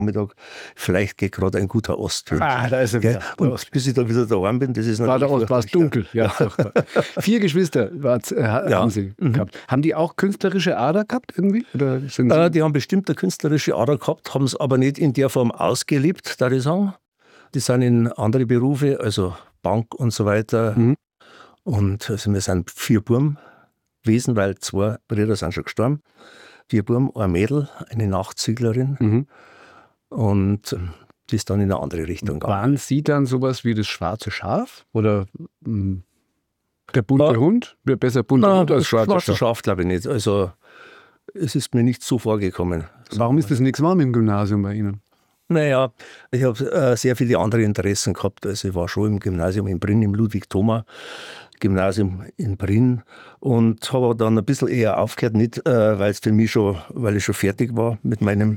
Mittag, vielleicht geht gerade ein guter Ostwind. Da ist er wieder. Und bis ich da wieder daheim bin, das ist natürlich... War es dunkel. Ja. 4 Geschwister haben Sie gehabt. Haben die auch künstlerische Ader gehabt irgendwie? Oder sind Sie die haben bestimmt eine künstlerische Ader gehabt, haben es aber nicht in der Form ausgelebt, darf ich sagen. Die sind in andere Berufe, also Bank und so weiter. Und also wir sind 4 Buben gewesen, weil 2 Brüder sind schon gestorben. 4 Buben, ein Mädel, eine Nachzüglerin. Und die ist dann in eine andere Richtung gegangen. Waren Sie dann sowas wie das schwarze Schaf? Oder der bunte Hund? Besser bunter Hund als schwarze Schaf glaube ich nicht. Also es ist mir nicht so vorgekommen. Warum ist das nichts geworden im Gymnasium bei Ihnen? Naja, ich habe sehr viele andere Interessen gehabt. Also ich war schon im Gymnasium in Brinn, im Ludwig-Thoma-Gymnasium in Brinn und habe dann ein bisschen eher aufgehört, nicht weil ich schon fertig war mit meinem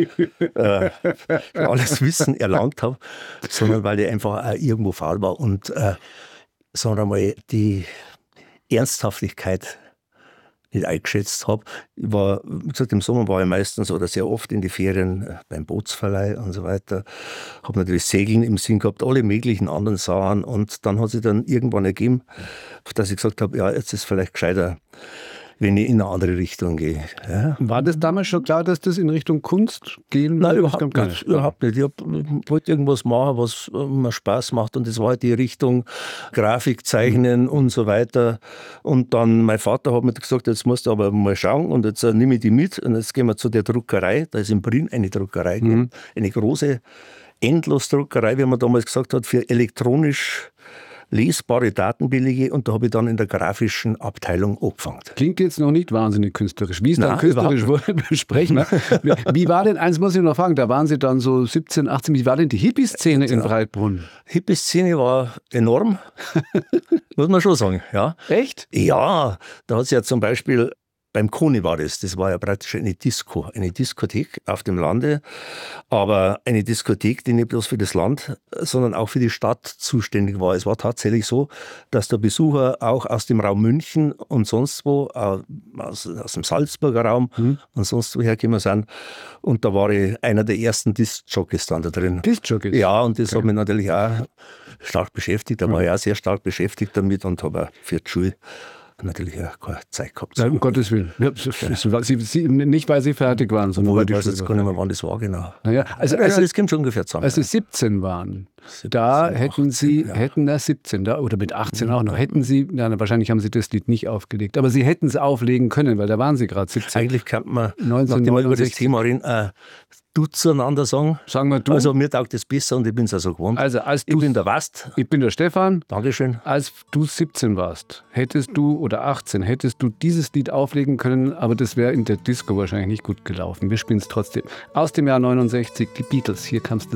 alles Wissen erlangt habe, sondern weil ich einfach auch irgendwo faul war und sagen wir mal, die Ernsthaftigkeit nicht eingeschätzt habe. Wie gesagt, im Sommer war ich meistens oder sehr oft in die Ferien beim Bootsverleih und so weiter. Habe natürlich Segeln im Sinn gehabt, alle möglichen anderen Sachen. Und dann hat sich dann irgendwann ergeben, dass ich gesagt habe, ja, jetzt ist vielleicht gescheiter, wenn ich in eine andere Richtung gehe. Ja. War das damals schon klar, dass das in Richtung Kunst gehen Nein, überhaupt nicht. Ich wollte irgendwas machen, was mir Spaß macht. Und das war halt die Richtung Grafik, Zeichnen und so weiter. Und dann mein Vater hat mir gesagt, jetzt musst du aber mal schauen und jetzt nehme ich die mit und jetzt gehen wir zu der Druckerei. Da ist in Brinn eine Druckerei, eine große Endlosdruckerei, wie man damals gesagt hat, für elektronisch lesbare Datenbelege, und da habe ich dann in der grafischen Abteilung angefangen. Klingt jetzt noch nicht wahnsinnig künstlerisch. Wie es dann künstlerisch wurde, besprechen wir. Wie war denn, eins muss ich noch fragen, da waren Sie dann so 17, 18, wie war denn die Hippie-Szene in Breitbrunn? Hippie-Szene war enorm, muss man schon sagen. Ja. Echt? Ja, da hat es ja zum Beispiel beim Koni war das war ja praktisch eine Disco, eine Diskothek auf dem Lande, aber eine Diskothek, die nicht bloß für das Land, sondern auch für die Stadt zuständig war. Es war tatsächlich so, dass der Besucher auch aus dem Raum München und sonst wo, aus dem Salzburger Raum und sonst wo hergekommen sind. Und da war ich einer der ersten Disc-Jockeys dann da drin. Disc-Jockeys? Ja, und das hat mich natürlich auch stark beschäftigt. Da war ich auch sehr stark beschäftigt damit und habe auch für die Schule natürlich auch keine Zeit gehabt. Um Gottes Willen. Ja, Sie, nicht, weil Sie fertig waren, sondern weil ich weiß jetzt gar nicht mehr, wann das war, genau. Naja, also das kommt schon ungefähr zusammen. Als Sie 17 waren, 17, da hätten 17, da, oder mit 18 auch noch, hätten Sie, wahrscheinlich haben Sie das Lied nicht aufgelegt, aber Sie hätten es auflegen können, weil da waren Sie gerade 17. Eigentlich kann man, nachdem wir über das Thema reden, du zueinander sagen. Sagen wir du. Also mir taugt das besser und ich bin es auch so gewohnt. Also ich bin der Wast. Ich bin der Stefan. Dankeschön. Als du 17 warst, oder 18, hättest du dieses Lied auflegen können, aber das wäre in der Disco wahrscheinlich nicht gut gelaufen. Wir spielen es trotzdem. Aus dem Jahr 69, die Beatles. Hier kam's